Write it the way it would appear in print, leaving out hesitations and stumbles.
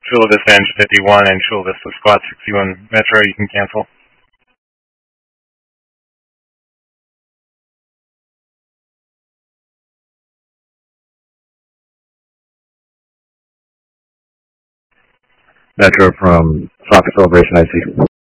Chula Vista Engine 51 and Chula Vista Squad 61 Metro, you can cancel. Metro from Soccer Celebration IC.